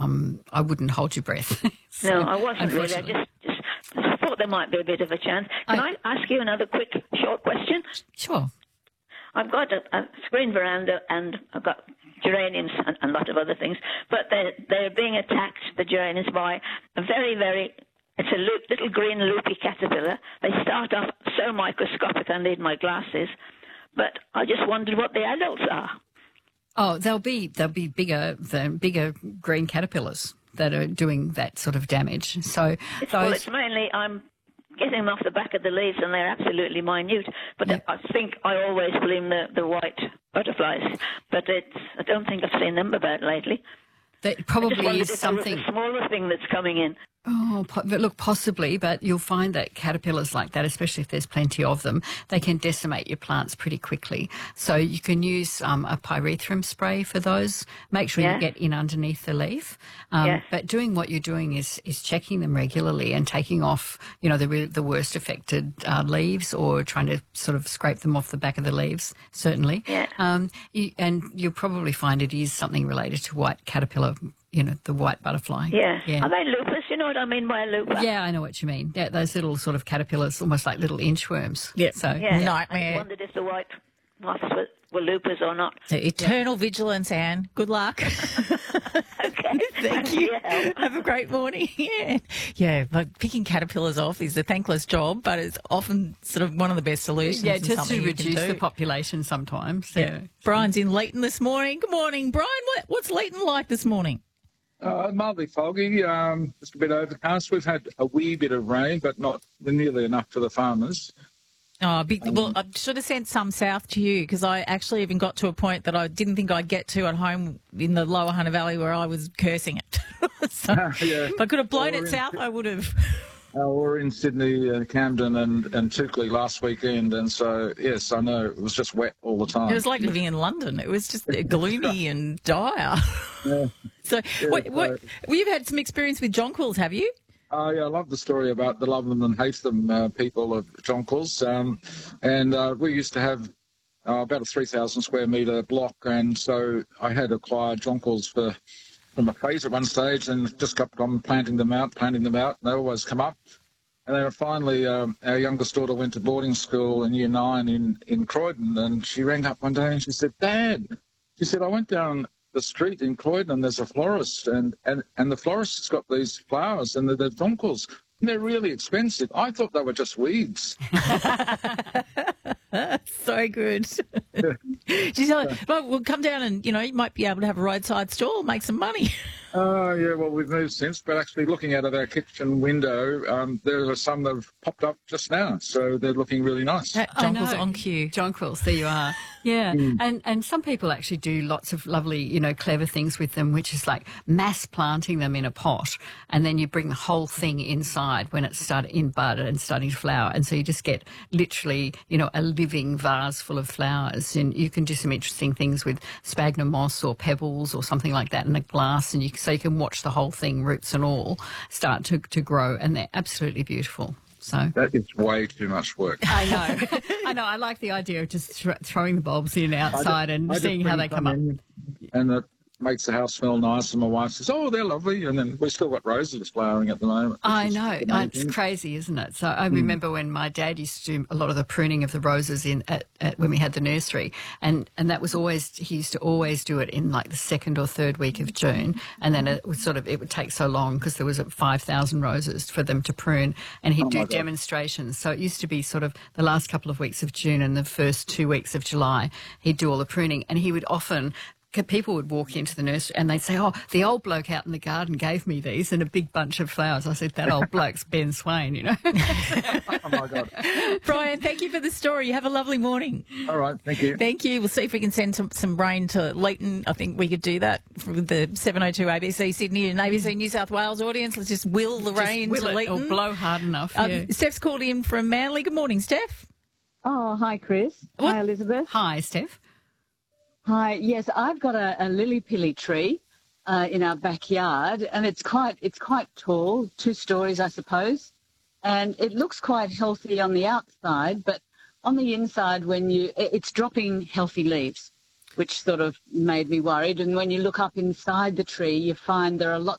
I wouldn't hold your breath. No, I wasn't really. I just thought there might be a bit of a chance. Can I ask you another quick, short question? Sure. I've got a screen veranda and I've got geraniums and a lot of other things, but they're being attacked, the geraniums, by a very, very... It's a little green loopy caterpillar. They start off so microscopic I need my glasses, but I just wondered what the adults are. Oh, they'll be bigger green caterpillars that are doing that sort of damage. So well, it's mainly I'm getting them off the back of the leaves and they're absolutely minute. But yeah. I think I always blame the white butterflies, but I don't think I've seen them about lately. That probably is something. The smaller thing that's coming in. Oh, look, possibly, but you'll find that caterpillars like that, especially if there's plenty of them, they can decimate your plants pretty quickly. So you can use a pyrethrum spray for those. Make sure you get in underneath the leaf. But doing what you're doing is checking them regularly and taking off, the worst affected leaves, or trying to sort of scrape them off the back of the leaves, certainly. Yeah. And you'll probably find it is something related to white caterpillar, the white butterfly. Yeah. Are they lupus? You know what I mean by a lupus? Yeah, I know what you mean. Yeah, those little sort of caterpillars, almost like little inchworms. Yeah. So, nightmare. I wondered if the white moths were lupus or not. So eternal vigilance, Anne. Good luck. Okay. Thank you. Have a great morning. Yeah, like picking caterpillars off is a thankless job, but it's often sort of one of the best solutions. Yeah, just to reduce the population sometimes. Yeah. Brian's in Leighton this morning. Good morning, Brian. What's Leighton like this morning? Mildly foggy, just a bit overcast. We've had a wee bit of rain, but not nearly enough for the farmers. Oh, well, I should have sent some south to you, because I actually even got to a point that I didn't think I'd get to at home in the lower Hunter Valley, where I was cursing it. So if I could have blown it south, I would have. We were in Sydney, Camden and Toukley last weekend, and so, yes, I know, it was just wet all the time. It was like living in London. It was just gloomy and dire. Yeah. So you've had some experience with jonquils, have you? Oh, yeah, I love the story about the love them and hate them people of jonquils. And we used to have about a 3,000 square metre block, and so I had acquired jonquils from a phase at one stage, and just kept on planting them out, and they always come up. And then finally, our youngest daughter went to boarding school in Year 9 in Croydon, and she rang up one day and she said, "Dad," she said, "I went down the street in Croydon and there's a florist, and the florist has got these flowers, and they're jonquils. They're really expensive. I thought they were just weeds." So good. She's like, "Well, we'll come down and, you might be able to have a roadside stall, make some money." Oh, yeah, well, we've moved since, but actually looking out of our kitchen window, there are some that have popped up just now, so they're looking really nice. Jonquils on cue. Jonquils, there you are. Yeah, and some people actually do lots of lovely, clever things with them, which is like mass planting them in a pot, and then you bring the whole thing inside when it's in bud and starting to flower, and so you just get literally, a living vase full of flowers, and you can do some interesting things with sphagnum moss or pebbles or something like that in a glass, and so you can watch the whole thing, roots and all, start to grow, and they're absolutely beautiful. So that is way too much work. I know. I know. I like the idea of just throwing the bulbs in outside and seeing how they come up. And it makes the house smell nice, and my wife says, "Oh, they're lovely," and then we've still got roses flowering at the moment. I know. It's crazy, isn't it? So I remember when my dad used to do a lot of the pruning of the roses when we had the nursery, and that was always, he used to always do it in like the second or third week of June, and then it would take so long because there was 5,000 roses for them to prune, and he'd do demonstrations. So it used to be sort of the last couple of weeks of June and the first 2 weeks of July, he'd do all the pruning, and he would often... People would walk into the nursery and they'd say, "Oh, the old bloke out in the garden gave me these and a big bunch of flowers." I said, "That old bloke's Ben Swain, Oh, my God. Brian, thank you for the story. Have a lovely morning. All right, thank you. Thank you. We'll see if we can send some rain to Leighton. I think we could do that for the 702 ABC Sydney and ABC New South Wales audience. Let's just will the rain to Leighton. Or blow hard enough. Steph's called in from Manly. Good morning, Steph. Oh, hi, Chris. What? Hi, Elizabeth. Hi, Steph. Hi. Yes, I've got a lily-pilly tree in our backyard, and it's quite tall, 2 stories, I suppose, and it looks quite healthy on the outside, but on the inside, it's dropping healthy leaves, which sort of made me worried. And when you look up inside the tree, you find there are lots